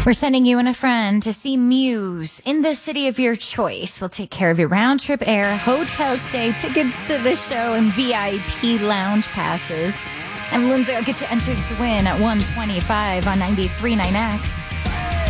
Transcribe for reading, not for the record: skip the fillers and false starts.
We're sending you and a friend to see Muse in the city of your choice. We'll take care of your round-trip air, hotel stay, tickets to the show, and VIP lounge passes. I'm Lindsay. I'll get you entered to win at 125 on 93.9X.